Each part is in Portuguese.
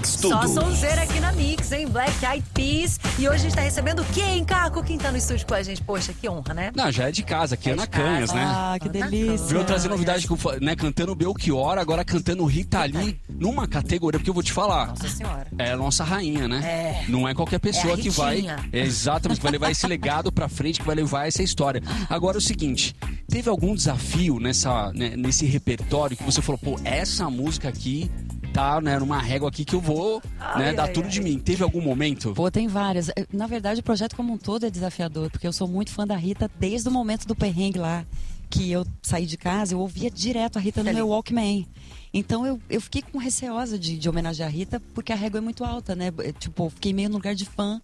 Mix, tudo. Só sonzeira aqui na Mix, hein? Black Eyed Peas. E hoje a gente tá recebendo quem, Caco? Quem tá no estúdio com a gente? Poxa, que honra, né? Não, já é de casa, aqui é Ana Canhas, né? Ah, que delícia. Veio trazer novidade, né? Cantando Belchior, agora cantando Rita Lee, numa categoria, porque eu vou te falar. Nossa Senhora. É a nossa rainha, né? É. Não é qualquer pessoa É a que vai. Ritinha. Exatamente, que vai levar esse legado pra frente, que vai levar essa história. Agora é o seguinte: teve algum desafio nesse repertório que você falou, pô, essa música aqui tá, né, numa régua aqui que eu vou, dar tudo de mim. Teve algum momento? Pô, tem várias. Na verdade, o projeto como um todo é desafiador, porque eu sou muito fã da Rita desde o momento do perrengue lá, que eu saí de casa, eu ouvia direto a Rita no meu Walkman. Então eu fiquei com receosa de homenagear a Rita, porque a régua é muito alta, né? Tipo, fiquei meio no lugar de fã.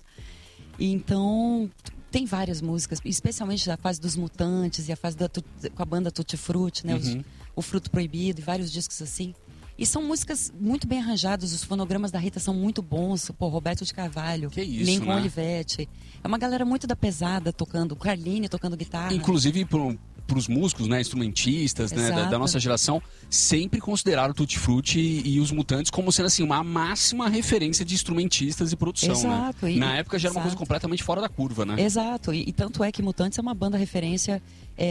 E então, tem várias músicas, especialmente a fase dos Mutantes e a fase com a banda Tutti Frutti, né? O Fruto Proibido e vários discos assim. E são músicas muito bem arranjadas, os fonogramas da Rita são muito bons. Pô, Roberto de Carvalho, que isso, Lincoln né? Olivetti. É uma galera muito da pesada tocando, Carline tocando guitarra. Inclusive pros músicos, né, instrumentistas, né, da nossa geração, sempre consideraram o Tutti Frutti e os Mutantes como sendo assim uma máxima referência de instrumentistas e produção, Exato. né? E, na época já era uma coisa completamente fora da curva, né? Exato. E tanto é que Mutantes é uma banda referência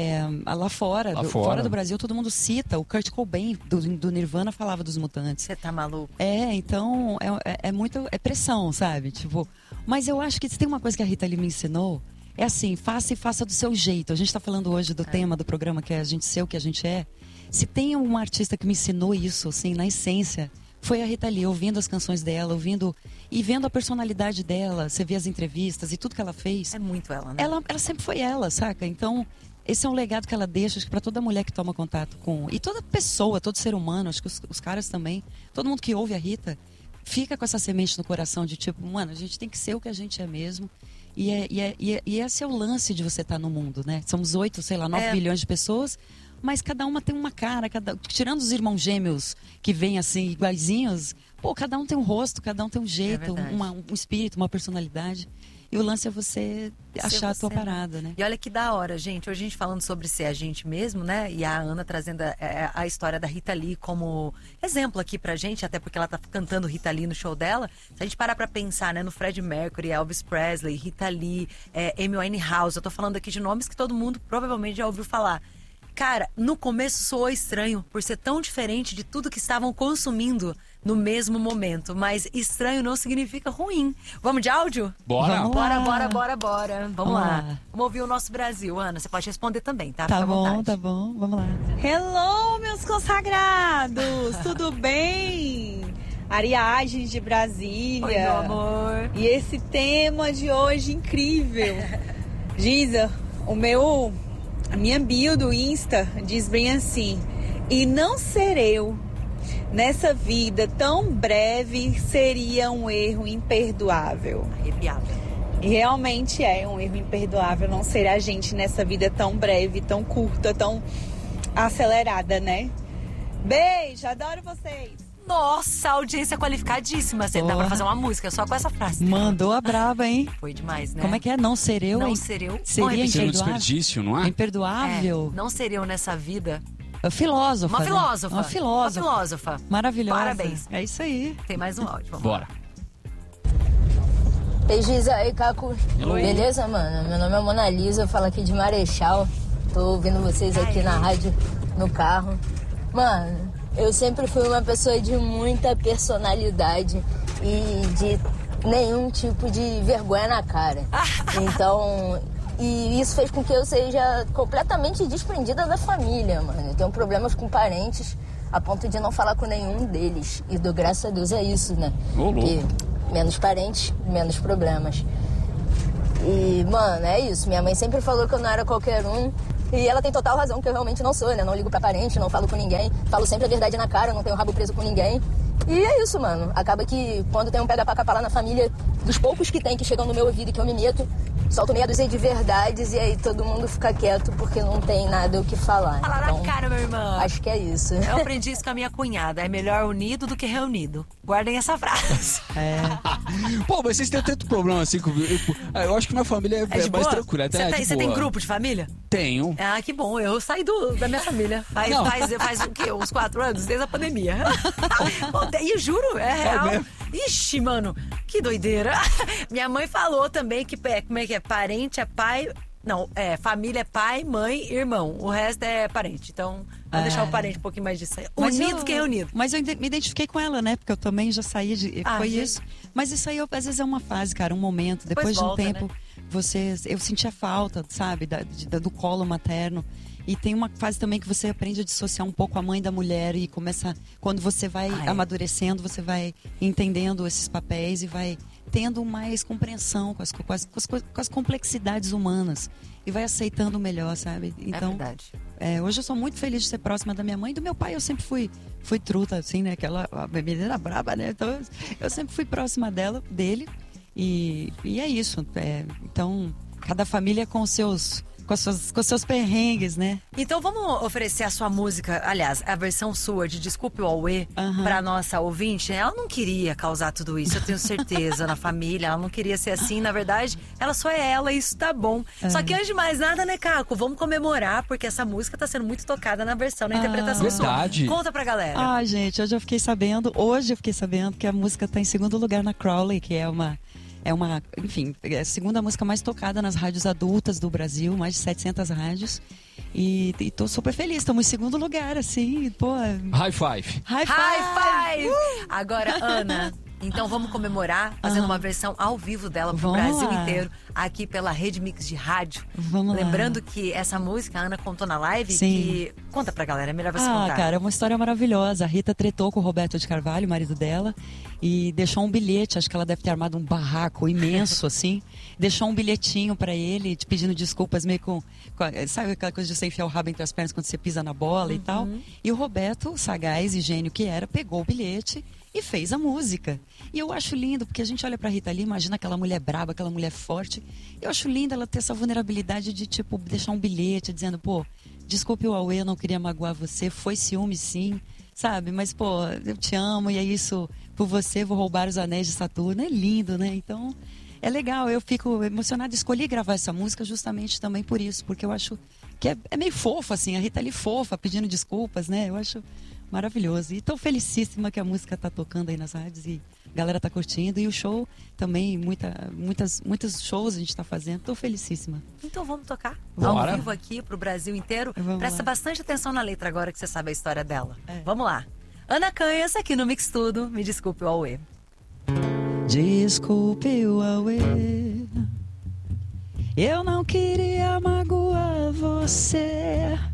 lá fora. Fora do Brasil, todo mundo cita. O Kurt Cobain do Nirvana falava dos Mutantes. Você tá maluco? Então é muito pressão, sabe? Tipo, mas eu acho que se tem uma coisa que a Rita Lee me ensinou, é assim, faça do seu jeito. A gente tá falando hoje do tema do programa, que é a gente ser o que a gente é. Se tem uma artista que me ensinou isso, assim, na essência, foi a Rita Lee, ouvindo as canções dela, e vendo a personalidade dela. Você vê as entrevistas e tudo que ela fez. É muito ela, né? Ela sempre foi ela, saca? Então, esse é um legado que ela deixa, acho que pra toda mulher que toma contato com... E toda pessoa, todo ser humano, acho que os caras também, todo mundo que ouve a Rita, fica com essa semente no coração de tipo, mano, a gente tem que ser o que a gente é mesmo. E esse é o lance de você estar no mundo, né? Somos 9 bilhões de pessoas, mas cada uma tem uma cara, tirando os irmãos gêmeos que vêm assim, iguaizinhos, pô, cada um tem um rosto, cada um tem um jeito, um espírito, uma personalidade. E o lance é você achar a tua parada, né? E olha que da hora, gente. Hoje a gente falando sobre ser a gente mesmo, né? E a Ana trazendo a história da Rita Lee como exemplo aqui pra gente, até porque ela tá cantando Rita Lee no show dela. Se a gente parar pra pensar, né? No Freddie Mercury, Elvis Presley, Rita Lee, Amy Winehouse. Eu tô falando aqui de nomes que todo mundo provavelmente já ouviu falar. Cara, no começo soou estranho por ser tão diferente de tudo que estavam consumindo no mesmo momento. Mas estranho não significa ruim. Vamos de áudio? Bora! Bora. Vamos lá. Vamos ouvir o nosso Brasil. Ana, você pode responder também, tá? Tá bom. Vamos lá. Hello, meus consagrados! Tudo bem? Ariagens de Brasília. Oi, meu amor. E esse tema de hoje incrível. Giza, a minha bio do Insta diz bem assim: e não ser eu nessa vida tão breve seria um erro imperdoável. Arrepiada. E realmente é um erro imperdoável não ser a gente nessa vida tão breve, tão curta, tão acelerada, né? Beijo, adoro vocês. Nossa, audiência qualificadíssima. Você dá pra fazer uma música só com essa frase. Mandou a braba, hein? Foi demais, né? Como é que é? Não ser eu, Não hein? ser eu. Seria Seria um imperdoável? desperdício, não é? Imperdoável? Não ser eu nessa vida. Filósofa. Uma filósofa. Uma filósofa. Maravilhosa. Parabéns. É isso aí. Tem mais um áudio. Vamos Bora. Ei, Giza, aí, Caco. Oi. Beleza, mano? Meu nome é Mona Lisa, eu falo aqui de Marechal. Tô ouvindo vocês aqui na rádio, no carro. Mano, eu sempre fui uma pessoa de muita personalidade e de nenhum tipo de vergonha na cara. Então, e isso fez com que eu seja completamente desprendida da família, mano. Eu tenho problemas com parentes a ponto de não falar com nenhum deles. E do graças a Deus é isso, né? Porque menos parentes, menos problemas. E, mano, é isso. Minha mãe sempre falou que eu não era qualquer um. E ela tem total razão, que eu realmente não sou, né? Não ligo pra parente, não falo com ninguém. Falo sempre a verdade na cara, não tenho rabo preso com ninguém. E é isso, mano. Acaba que quando tem um pega pra capar na família, dos poucos que tem que chegam no meu ouvido e que eu me meto, solto meia dúzia de verdades e aí todo mundo fica quieto porque não tem nada o que falar. Fala Então, na cara, meu irmão. acho que é isso. Eu aprendi isso com a minha cunhada. É melhor unido do que reunido. Guardem essa frase. Pô, mas vocês têm tanto problema assim comigo. Eu acho que minha família é de mais boa? tranquila. Até Você tem grupo de família? Tenho. Ah, que bom. Eu saí da minha família. Faz o quê? Uns 4 anos, desde a pandemia. E juro, é real. mesmo? Ixi, mano, que doideira. Minha mãe falou também que, como é que é? Parente é pai... Não, família é pai, mãe, irmão. O resto é parente. Então, vou deixar o parente um pouquinho mais disso aí. Unido que reunido. Mas eu me identifiquei com ela, né? Porque eu também já saí de... foi isso. Mas isso aí, às vezes, é uma fase, cara. Um momento. Depois de um tempo, né? Eu sentia falta, sabe? Do colo materno. E tem uma fase também que você aprende a dissociar um pouco a mãe da mulher. E começa... Quando você vai amadurecendo, você vai entendendo esses papéis e vai... tendo mais compreensão com as complexidades humanas e vai aceitando melhor, sabe? Então, é verdade. Hoje eu sou muito feliz de ser próxima da minha mãe. Do meu pai eu sempre fui truta, assim, né? A menina braba, né? Então eu sempre fui próxima dele e é isso. Então, cada família com seus perrengues, né? Então vamos oferecer a sua música, aliás, a versão sua de Desculpe o Auê pra nossa ouvinte. Ela não queria causar tudo isso, eu tenho certeza, na família. Ela não queria ser assim, na verdade, ela só é ela e isso tá bom. Só que antes de mais nada, né, Caco? Vamos comemorar, porque essa música tá sendo muito tocada na versão, na interpretação verdade. sua. Conta pra galera. Ah, gente, hoje eu fiquei sabendo que a música tá em segundo lugar na Crowley, que é a segunda música mais tocada nas rádios adultas do Brasil, mais de 700 rádios. E tô super feliz, estamos em segundo lugar, assim, pô. High five. High five! Agora, Ana, então vamos comemorar fazendo uma versão ao vivo dela pro Brasil inteiro, aqui pela Rede Mix de Rádio. Vamos Lembrando que essa música a Ana contou na live. Sim. Conta pra galera, é melhor você contar. Cara, é uma história maravilhosa. A Rita tretou com o Roberto de Carvalho, marido dela, e deixou um bilhete. Acho que ela deve ter armado um barraco imenso, assim. Deixou um bilhetinho pra ele, te pedindo desculpas, meio com sabe aquela coisa de você enfiar o rabo entre as pernas quando você pisa na bola e tal. E o Roberto, sagaz e gênio que era, pegou o bilhete e fez a música. E eu acho lindo, porque a gente olha pra Rita Lee, imagina aquela mulher braba, aquela mulher forte. Eu acho lindo ela ter essa vulnerabilidade de, tipo, deixar um bilhete dizendo, pô, desculpe o Auê, eu não queria magoar você, foi ciúme sim, sabe? Mas, pô, eu te amo e é isso, por você vou roubar os anéis de Saturno. É lindo, né? Então, é legal, eu fico emocionada. Escolhi gravar essa música justamente também por isso, porque eu acho que é meio fofa, assim, a Rita Lee fofa, pedindo desculpas, né? Eu acho maravilhoso. E tô felicíssima que a música tá tocando aí nas rádios e a galera tá curtindo. E o show também, muitos shows a gente tá fazendo. Tô felicíssima. Então vamos tocar Bora. ao vivo aqui pro Brasil inteiro. Vamos Presta lá. bastante atenção na letra agora que você sabe a história dela. Vamos lá. Ana Canhas aqui no Mix Tudo. Me desculpe o Auê. Desculpe o Auê, eu não queria magoar você.